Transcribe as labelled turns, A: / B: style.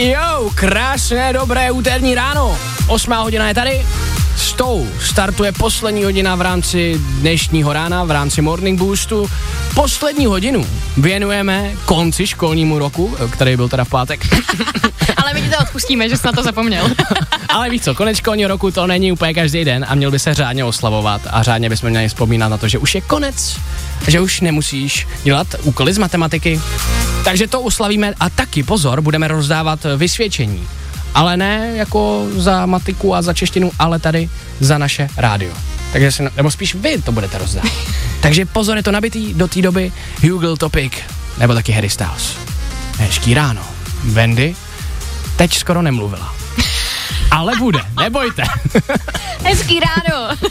A: Jo, krásné, dobré úterní ráno. 8 hodina je tady. S tou startuje poslední hodina v rámci dnešního rána, v rámci Morning Boostu. Poslední hodinu věnujeme konci školnímu roku, který byl teda v pátek.
B: Ale my ti to odpustíme, že jsi na to zapomněl.
A: Ale víš co, konec školního roku to není úplně každý den a měl by se řádně oslavovat a řádně bychom měli vzpomínat na to, že už je konec, že už nemusíš dělat úkoly z matematiky. Takže to uslavíme a taky, pozor, budeme rozdávat vysvědčení. Ale ne jako za matiku a za češtinu, ale tady za naše rádio. Takže si, nebo spíš vy to budete rozdávat. Takže pozor, je to nabitý do té doby Google Topic, nebo taky Harry Styles. Hezký ráno. Wendy teď skoro nemluvila. Ale bude, nebojte.
B: Hezký ráno.